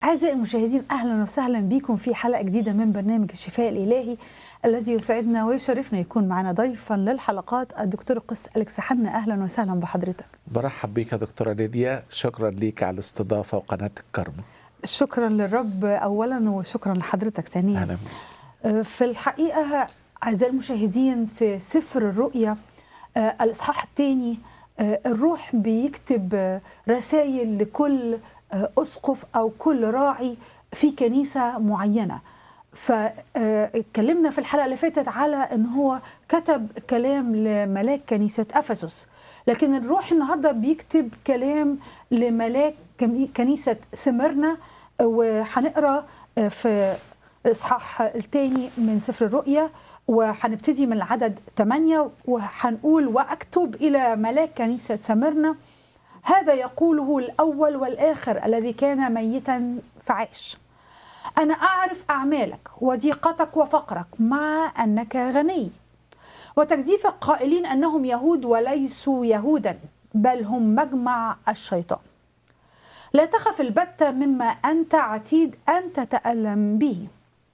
أعزائي المشاهدين، أهلا وسهلا بكم في حلقة جديدة من برنامج الشفاء الإلهي الذي يسعدنا ويشرفنا يكون معنا ضيفا للحلقات الدكتور القس أليكس حنا. أهلا وسهلا بحضرتك. برحب بيك يا دكتورة ليديا، شكرا ليك على الاستضافة وقناة الكرمة. شكرا للرب أولا وشكرا لحضرتك ثانيا. أهلا بيك. في الحقيقة أعزائي المشاهدين، في سفر الرؤيا الإصحاح الثاني الروح بيكتب رسائل لكل أسقف أو كل راعي في كنيسة معينة. فاتكلمنا في الحلقة اللي فاتت على أن هو كتب كلام لملاك كنيسة أفسس، لكن الروح النهاردة بيكتب كلام لملاك كنيسة سمرنا. وهنقرأ في الإصحاح الثاني من سفر الرؤيا، وهنبتدي من العدد 8 وهنقول: وأكتب إلى ملاك كنيسة سمرنا، هذا يقوله الأول والآخر الذي كان ميتا فعاش. أنا أعرف أعمالك وضيقتك وفقرك، مع أنك غني، وتجديف القائلين أنهم يهود وليسوا يهودا، بل هم مجمع الشيطان. لا تخف البتة مما أنت عتيد أن تتألم به.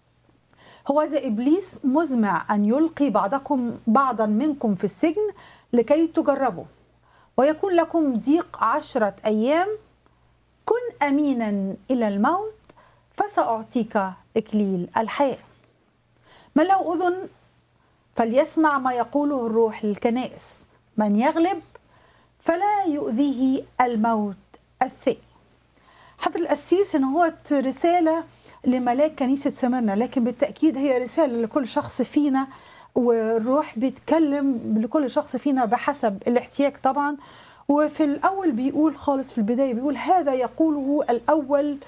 هوذا إبليس مزمع أن يلقي بعضا منكم في السجن لكي تجربوا، ويكون لكم ضيق 10 أيام. كن أمينا إلى الموت، فسأعطيك إكليل الحياة. من له أذن فليسمع ما يقوله الروح للكنائس. من يغلب فلا يؤذيه الموت الثاني. حضر القسيس إن هو رسالة لملاك كنيسة سمرنا، لكن بالتأكيد هي رسالة لكل شخص فينا، والروح بيتكلم لكل شخص فينا بحسب الاحتياج طبعا. وفي الأول بيقول خالص، في البداية بيقول: هذا يقوله الأول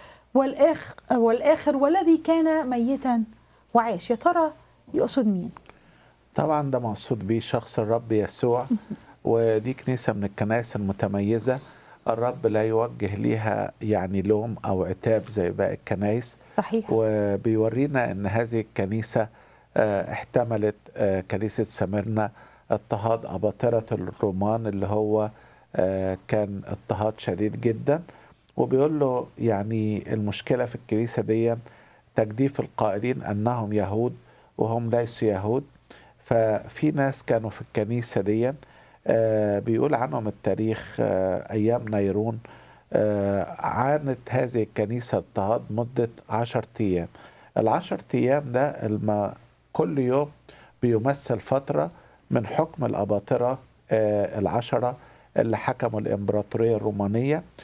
والآخر والذي كان ميتا وعاش. يا ترى يقصد مين؟ طبعا ده مقصود بيه شخص الرب يسوع، ودي كنيسة من الكنائس المتميزة. الرب لا يوجه ليها يعني لوم أو عتاب زي باقي الكنائس. صحيح. وبيورينا أن هذه الكنيسة احتملت كنيسة سمرنا اضطهاد أباطرة الرومان، اللي هو كان اضطهاد شديد جدا. وبيقول له يعني المشكلة في الكنيسة دي تجديف القائلين أنهم يهود وهم ليسوا يهود. ففي ناس كانوا في الكنيسة دي بيقول عنهم التاريخ أيام نيرون عانت هذه الكنيسة اضطهاد مدة 10 أيام. 10 أيام ده كل يوم بيمثل فترة من حكم الأباطرة 10 اللي حكموا الإمبراطورية الرومانية.